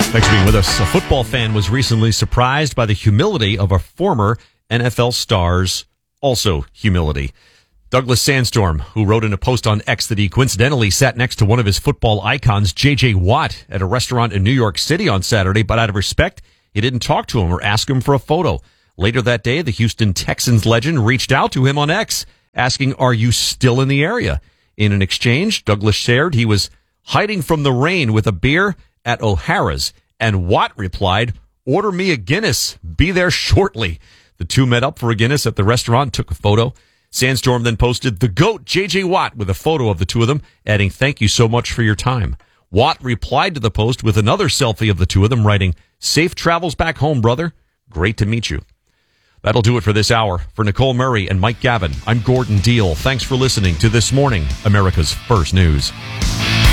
Thanks for being with us. A football fan was recently surprised by the humility of a former NFL star's also humility. Douglas Sandstorm, who wrote in a post on X that he coincidentally sat next to one of his football icons, J.J. Watt, at a restaurant in New York City on Saturday, but out of respect, he didn't talk to him or ask him for a photo. Later that day, the Houston Texans legend reached out to him on X, asking, "Are you still in the area?" In an exchange, Douglas shared he was hiding from the rain with a beer at O'Hara's, and Watt replied, "Order me a Guinness. Be there shortly." The two met up for a Guinness at the restaurant, took a photo. Sandstorm then posted the GOAT, J.J. Watt, with a photo of the two of them, adding, "Thank you so much for your time." Watt replied to the post with another selfie of the two of them, writing, "Safe travels back home, brother. Great to meet you." That'll do it for this hour. For Nicole Murray and Mike Gavin, I'm Gordon Deal. Thanks for listening to This Morning, America's First News.